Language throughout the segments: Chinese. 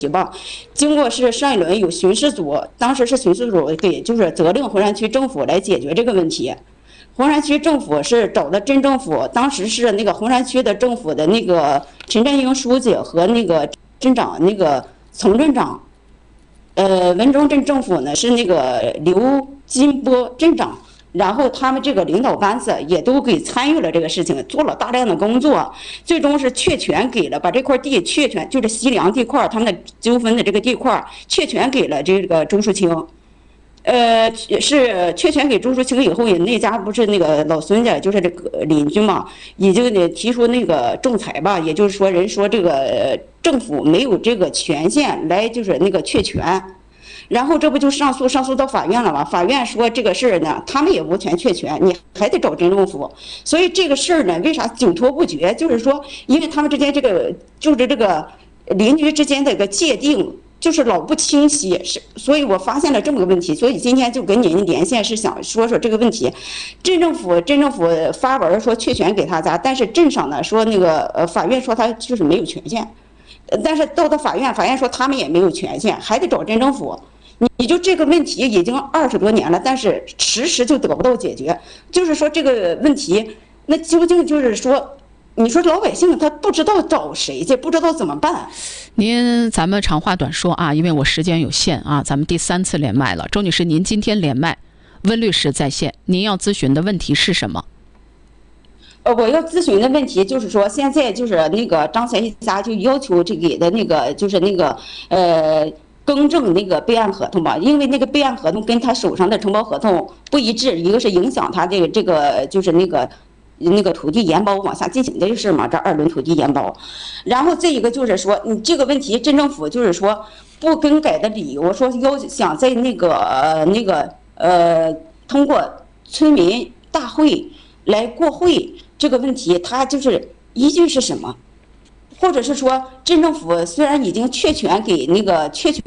吧，经过是上一轮有巡视组，当时是巡视组给就是责令红山区政府来解决这个问题。红山区政府是找的镇政府，当时是那个红山区的政府的那个陈占英书记和那个镇长那个丛镇长，文中镇政府呢是那个刘金波镇长。然后他们这个领导班子也都给参与了这个事情，做了大量的工作，最终是确权给了，把这块地确权就是西凉地块他们的纠纷的这个地块确权给了这个周树清，是确权给周树清以后，那家不是那个老孙家就是这个邻居嘛，已经提出那个仲裁吧，也就是说人说这个政府没有这个权限来就是那个确权。然后这不就上诉到法院了吗？法院说这个事儿呢，他们也无权确权，你还得找镇政府。所以这个事儿呢，为啥久拖不决？就是说，因为他们之间这个就是这个邻居之间的一个界定就是老不清晰，所以我发现了这么个问题，所以今天就跟您连线，是想说说这个问题。镇政府发文说确权给他家，但是镇上呢说那个法院说他就是没有权限，但是到法院说他们也没有权限，还得找镇政府。你就这个问题已经20多年了，但是迟迟就得不到解决。就是说这个问题，那究竟就是说，你说老百姓他不知道找谁去，不知道怎么办。 咱们长话短说啊，因为我时间有限啊，咱们第3次连麦了。周女士，您今天连麦，温律师在线，您要咨询的问题是什么？ 我要咨询的问题就是说，现在就是那个张才一家就要求这给的那个就是那个更正那个备案合同吧，因为那个备案合同跟他手上的承包合同不一致，一个是影响他的这个就是那个土地延包往下进行的事嘛，这2轮土地延包，然后这一个就是说你这个问题镇政府就是说不更改的理由，说想在通过村民大会来过会这个问题，他就是依据是什么？或者是说，镇政府虽然已经确权给那个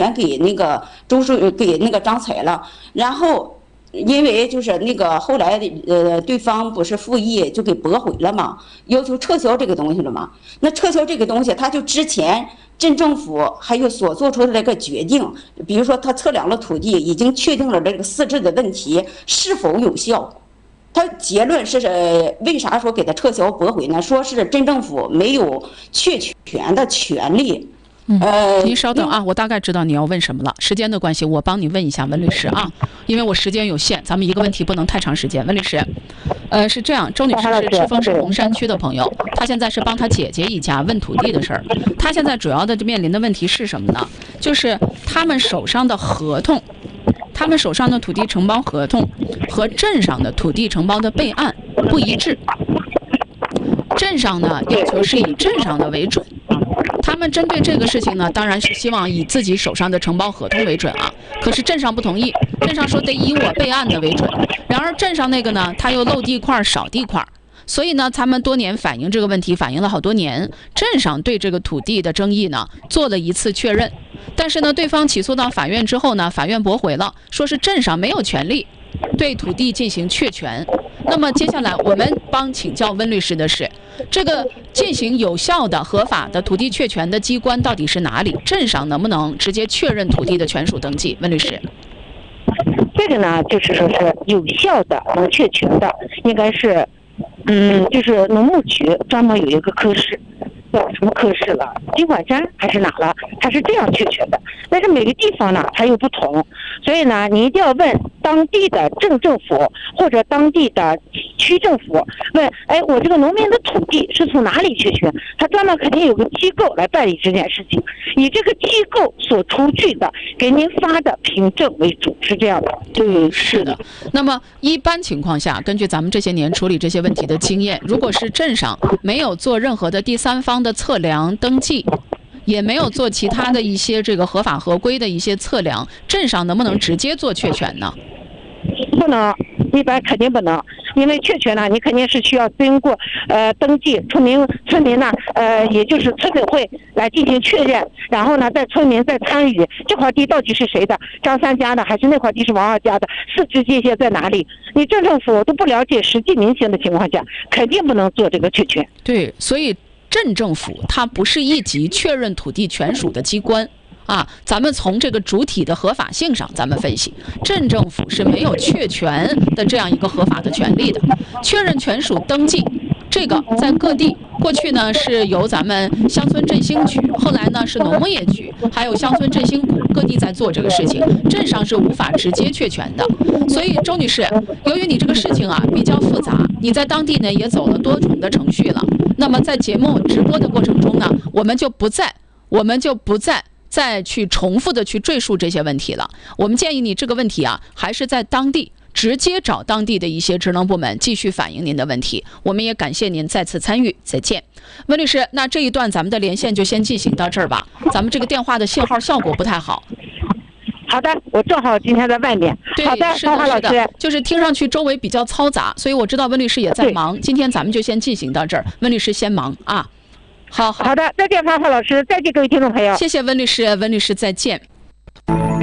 给那个张才了，然后因为就是那个后来对方不是复议就给驳回了嘛，要求撤销这个东西了嘛。那撤销这个东西，他就之前镇政府还有所做出的这个决定，比如说他测量了土地，已经确定了这个4制的问题是否有效。他结论是为啥说给他撤销驳回呢？说是镇政府没有确权的权利。 您稍等啊，我大概知道你要问什么了。时间的关系，我帮你问一下温律师啊，因为我时间有限，咱们一个问题不能太长时间。温律师，是这样，周女士是赤峰市红山区的朋友，她现在是帮她姐姐一家问土地的事儿。她现在主要的面临的问题是什么呢？就是他们手上的合同。他们手上的土地承包合同和镇上的土地承包的备案不一致，镇上呢要求是以镇上的为准，他们针对这个事情呢，当然是希望以自己手上的承包合同为准啊，可是镇上不同意，镇上说得以我备案的为准，然而镇上那个呢，他又漏地块少地块。所以呢，他们多年反映这个问题，反映了好多年。镇上对这个土地的争议呢，做了1次确认，但是呢，对方起诉到法院之后呢，法院驳回了，说是镇上没有权利对土地进行确权。那么接下来我们请教温律师的是，这个进行有效的、合法的土地确权的机关到底是哪里？镇上能不能直接确认土地的权属登记？温律师。 这个呢，就是说是有效的能确权的，应该是。就是农牧局专门有一个科室，叫什么科室了？金管山还是哪了？它是这样确权的。但是每个地方呢，它又不同，所以呢，你一定要问当地的镇政府或者当地的区政府，问，我这个农民的土地是从哪里确权？他专门肯定有个机构来办理这件事情，以这个机构所出具的给您发的凭证为主，是这样的。 对，是的。那么一般情况下，根据咱们这些年处理这些问题的经验，如果是镇上没有做任何的第三方的测量登记，也没有做其他的一些这个合法合规的一些测量，镇上能不能直接做确权呢？ 不能，一般肯定不能，因为确权呢，你肯定是需要经过登记，村民呢，也就是村委会来进行确认，然后呢，村民再参与这块地到底是谁的，张三家的还是那块地是王二家的，4制界限在哪里？你镇政府都不了解实际民情的情况下，肯定不能做这个确权。 对，所以镇政府它不是一级确认土地权属的机关， 啊，咱们从这个主体的合法性上，咱们分析，镇政府是没有确权的这样一个合法的权利的。确认权属登记，这个在各地过去呢是由咱们乡村振兴局，后来呢是农牧业局，还有乡村振兴股，各地在做这个事情，镇上是无法直接确权的。所以周女士，由于你这个事情啊比较复杂，你在当地呢也走了多重的程序了，那么在节目直播的过程中呢，我们就不再去重复的去赘述这些问题了。我们建议你这个问题啊，还是在当地直接找当地的一些职能部门继续反映您的问题。我们也感谢您再次参与，再见。温律师，那这一段咱们的连线就先进行到这儿吧，咱们这个电话的信号效果不太好。 好的，我正好今天在外面。 对， 好的， 是的， 老师， 就是听上去周围比较嘈杂，所以我知道温律师也在忙。今天咱们就先进行到这儿，温律师先忙啊。好的，再见，芳华老师，再见各位听众朋友。 谢谢温律师，温律师再见。